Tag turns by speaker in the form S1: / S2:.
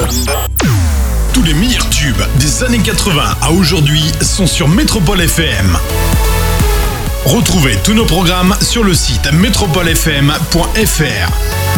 S1: Tous les meilleurs tubes des années 80 à aujourd'hui sont sur Métropole FM. Retrouvez tous nos programmes sur le site metropolefm.fr.